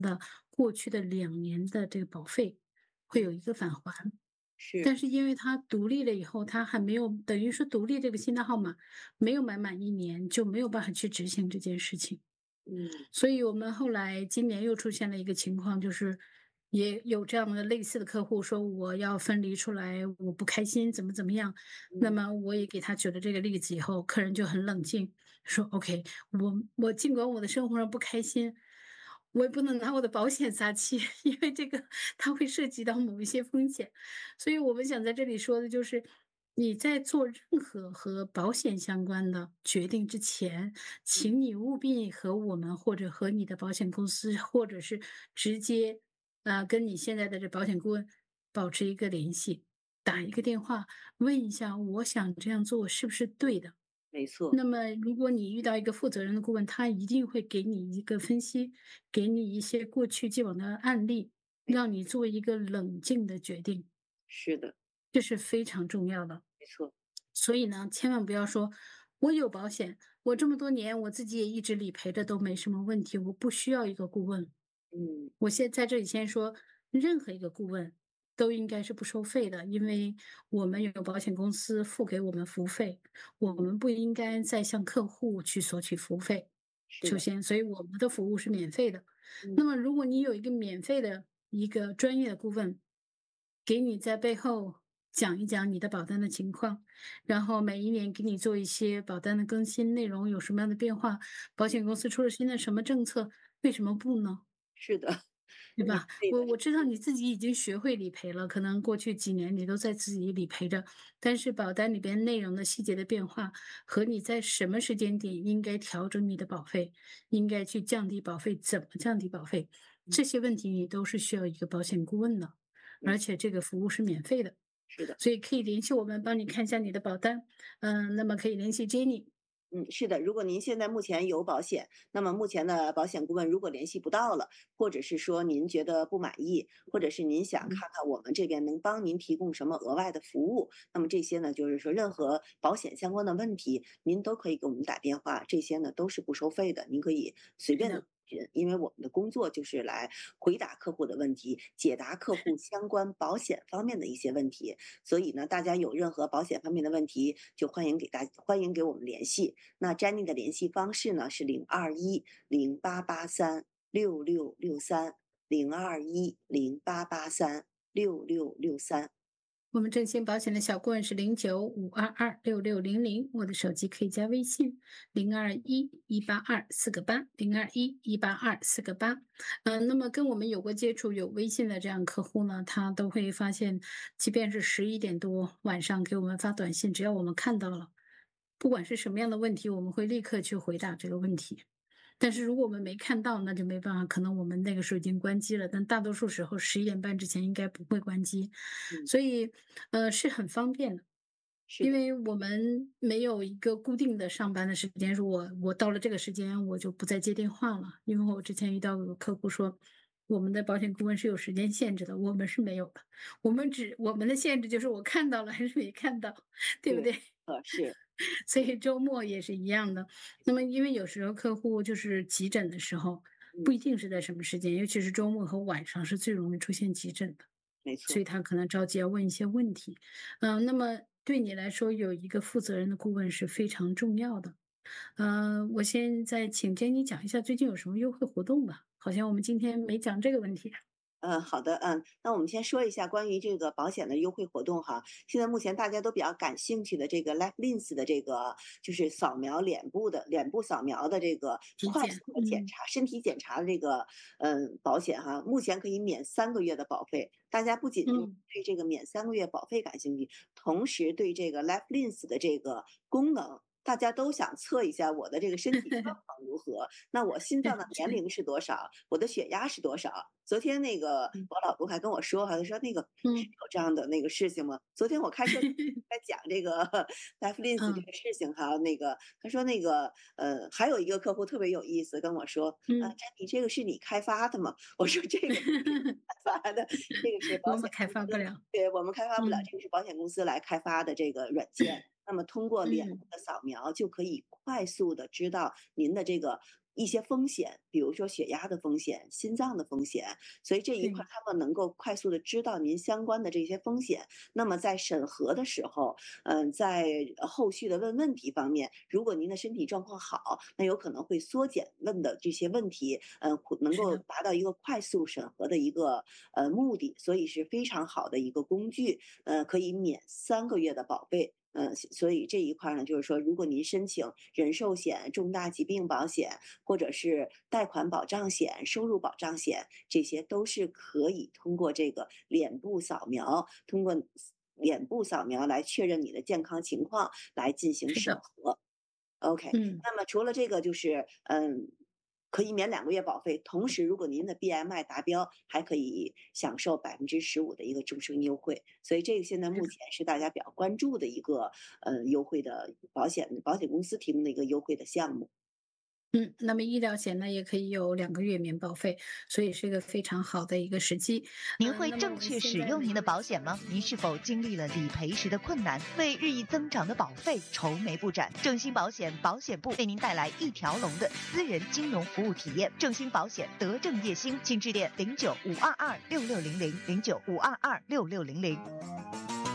的过去的2年的这个保费会有一个返还。 是， 但是因为他独立了以后，他还没有等于说独立这个新的号码没有满1年，就没有办法去执行这件事情。 嗯所以我们后来今年又出现了一个情况，就是也有这样的类似的客户说我要分离出来，我不开心，怎么怎么样。那嗯， 么我也给他举了这个例子以后，客人就很冷静，说 OK，我尽管我的生活上不开心，我也不能拿我的保险撒气，因为这个它会涉及到某一些风险。所以我们想在这里说的就是，你在做任何和保险相关的决定之前，请你务必和我们或者和你的保险公司，或者是直接跟你现在的这保险顾问保持一个联系，打一个电话问一下，我想这样做是不是对的？ 没错， 那么，如果你遇到一个负责任的顾问，他一定会给你一个分析，给你一些过去既往的案例， 没让你做一个冷静的决定， 是的， 这是非常重要的。 没错， 所以呢，千万不要说我有保险，我这么多年我自己也一直理赔的都没什么问题，我不需要一个顾问。 嗯我现在这里先说，任何一个顾问都应该是不收费的，因为我们有保险公司付给我们服务费，我嗯， 们不应该再向客户去索取服务费。 是的， 首先，所以我们的服务是免费的。那嗯么，如果你有一个免费的一个专业的顾问，给你在背后讲一讲你的保单的情况，然后每一年给你做一些保单的更新内容有什么样的变化，保嗯， 险公司出了新的什么政策，为什么不呢？ 是的， 对吧？ 免费的， 我知道你自己已经学会理赔了，可能过去几年你都在自己理赔着，但是保单里边内容的细节的变化和你在什么时间点应该调整你的保费，应该去降低保费，怎么降低保费， 嗯， 这些问题你都是需要一个保险顾问的， 没错， 而且这个服务是免费的， 是的。 所以可以联系我们帮你看一下你的保单，那么可以联系 Jenny。 嗯，是的，如果您现在目前有保险，那么目前的保险顾问如果联系不到了，或者是说您觉得不满意，或者是您想嗯， 看看我们这边能帮您提供什么额外的服务，那么这些呢，就是说任何保险相关的问题，您都可以给我们打电话，这些呢都是不收费的，您可以随便的。 是的， 因为我们的工作就是来回答客户的问题，解答客户相关保险方面的一些问题，所以呢，大家有任何保险方面的问题，就欢迎给我们联系。那 Jenny 的联系方式呢是021088366663021088366663。 我们正新保险的小顾问是0952266600，我的手机可以加微信0211824802118248。那么跟我们有过接触、有微信的这样客户呢，他都会发现，即便是11点多晚上给我们发短信，只要我们看到了，不管是什么样的问题，我们会立刻去回答这个问题。但是如果我们没看到，那就没办法，可能我们那个时候已经关机了，但大多数时候11点半之前应该不会关机， 嗯， 所以，是很方便的。 是的， 因为我们没有一个固定的上班的时间，说我到了这个时间我就不再接电话了。因为我之前遇到有客户说，我们的保险顾问是有时间限制的，我们是没有的。我们的限制就是我看到了还是没看到，对不对， 对？ 是， 所以周末也是一样的。那么因为有时候客户就是急诊的时候，不嗯， 一定是在什么时间，尤其是周末和晚上是最容易出现急诊的， 没错， 所以他可能着急要问一些问题。那么对你来说有一个负责任的顾问是非常重要的。我现在请 Jenny 讲一下最近有什么优惠活动吧，好像我们今天没讲这个问题。 好的，那我们先说一下关于这个保险的优惠活动哈。现在目前大家都比较感兴趣的这个 LifeLinks 的这个就是扫描脸部扫描的这个体检， 快速的检查身体检查的这个保险哈，目前可以免3个月的保费。大家不仅就是嗯， 对这个免3个月保费感兴趣，同时对这个 LifeLinks 的这个功能。大家都想测一下我的这个身体状况如何，那我心脏的年龄是多少，我的血压是多少？昨天那个嗯我老公还跟我说哈，他说那个是嗯有这样的那个事情吗？昨天我开车在讲这个 Netflix 这嗯个事情哈，那个他说那个还有一个客户特别有意思，跟我说， 嗯， 詹妮这个是你开发的吗？我说这个开发的，这个是保我们开险公司， 发不了。 对我们开发不了， 嗯这个是保险公司来开发的这个软件。那么通过脸部嗯的扫描，就可以快速的知道您的这个一些风险，比如说血压的风险、心脏的风险，所以这一块对， 他们能够快速的知道您相关的这些风险。那么在审核的时候，在后续的问问题方面，如果您的身体状况好，那有可能会缩减问的这些问题，能是的， 够达到一个快速审核的一个目的，所以是非常好的一个工具，可以免3个月的保费。所以这一块呢，就是说，如果您申请人寿险、重大疾病保险，或者是贷款保障险、收入保障险，这些都是可以通过这个脸部扫描，通过脸部扫描来确认你的健康情况，来进行是的， 审核。OK， 嗯。 那么除了这个就是可以免2个月保费，同时如果您的 BMI 达标，还可以享受15%的一个终身优惠。所以这个现在目前是大家比较关注的一个优惠的保险公司提供的一个优惠的项目。 嗯，那么医疗险呢，也可以有2个月免保费，所以是一个非常好的一个时机。 您会那么我们正确现在每使用您的个人收到保险吗？您是否经历了理赔时的困难，为日益增长的保费愁眉不展？正兴保险保险部为您带来一条龙的私人金融服务体验。正兴保险德正叶兴，请致电09-522-6600，09-522-6600。